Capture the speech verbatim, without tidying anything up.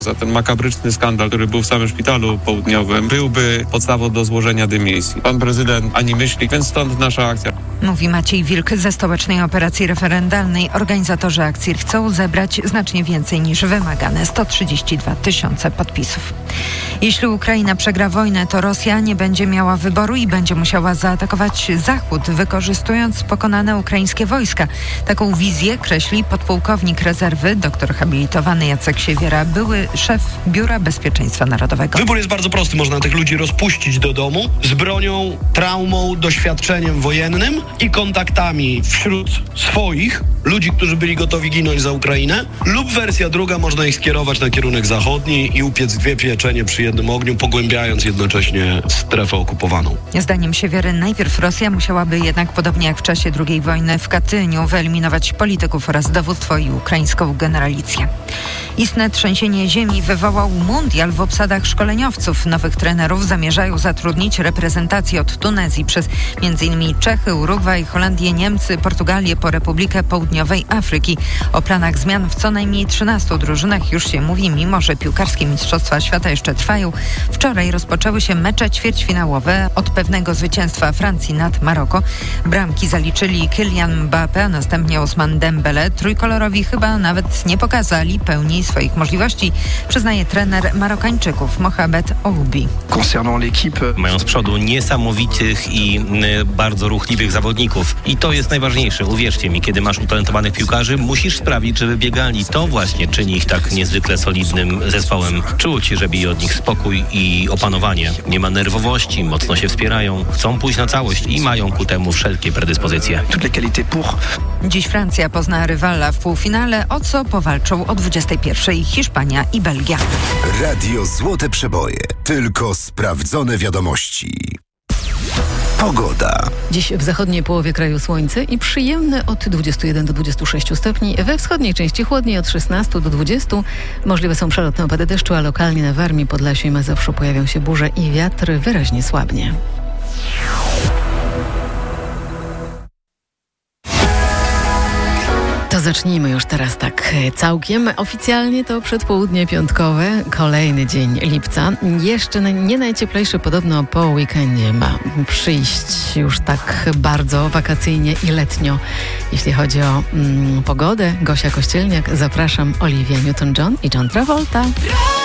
Za ten makabryczny skandal, który był w samym szpitalu południowym, byłby podstawą do złożenia dymisji. Pan prezydent ani myśli, więc stąd nasza akcja. Mówi Maciej Wilk ze Stołecznej Operacji Referendalnej. Organizatorzy akcji chcą zebrać znacznie więcej niż wymagane sto trzydzieści dwa tysiące podpisów. Jeśli Ukraina przegra wojnę, to Rosja nie będzie miała wyboru i będzie musiała zaatakować Zachód, wykorzystując pokonane ukraińskie wojska. Taką wizję kreśli podpułkownik rezerwy, doktor habilitowany Jacek Siewiera, były szef Biura Bezpieczeństwa Narodowego. Wybór jest bardzo prosty. Można tych ludzi rozpuścić do domu z bronią, traumą, doświadczeniem wojennym i kontaktami wśród swoich, ludzi, którzy byli gotowi ginąć za Ukrainę, lub wersja druga, można ich skierować na kierunek zachodni i upiec dwie pieczenie przy jednym ogniu, pogłębiając jednocześnie strefę okupowaną. Zdaniem Siewiery najpierw Rosja musiałaby jednak, podobnie jak w czasie drugiej wojny w Katyniu, wyeliminować polityków oraz dowództwo i ukraińską generalicję. Istne trzęsienie ziemi wywołał mundial w obsadach szkoleniowców. Nowych trenerów zamierzają zatrudnić reprezentacje od Tunezji przez między innymi Czechy, Urugwaj, Holandię, Niemcy, Portugalię po Republikę Południowej Afryki. O planach zmian w co najmniej trzynastu drużynach już się mówi, mimo że piłkarskie mistrzostwa świata jeszcze trwają. Wczoraj rozpoczęły się mecze ćwierćfinałowe od pewnego zwycięstwa Francji nad Maroko. Bramki zaliczyli Kylian Mbappé, a następnie Ousmane Dembele. Trójkolorowi chyba nawet nie pokazali pełni swoich możliwości, przyznaje trener Marokańczyków Mohamed Oubi. Mają z przodu niesamowitych i y, bardzo ruchliwych zawodników. I to jest najważniejsze. Uwierzcie mi, kiedy masz utalentowanych piłkarzy, musisz sprawić, żeby biegali. To właśnie czyni ich tak niezwykle solidnym zespołem. Czuć, że bije od nich spokój i opanowanie. Nie ma nerwowości, mocno się wspierają, chcą pójść na całość i mają ku temu wszelkie predyspozycje. Dziś Francja pozna rywala w półfinale, o co powalczą o dwudziestej pierwszej Hiszpania i Belgia. Radio Złote Przeboje. Tylko sprawdzone wiadomości. Pogoda. Dziś w zachodniej połowie kraju słońce i przyjemne od dwudziestu jeden do dwudziestu sześciu stopni. We wschodniej części chłodniej od szesnastu do dwudziestu. Możliwe są przelotne opady deszczu, a lokalnie na Warmii, Podlasiu i Mazowszu pojawią się burze i wiatr wyraźnie słabnie. To zacznijmy już teraz tak całkiem. Oficjalnie to przedpołudnie piątkowe, kolejny dzień lipca. Jeszcze nie najcieplejszy podobno po weekendzie ma przyjść już tak bardzo wakacyjnie i letnio. Jeśli chodzi o mm, pogodę, Gosia Kościelniak, zapraszam, Olivia Newton-John i John Travolta.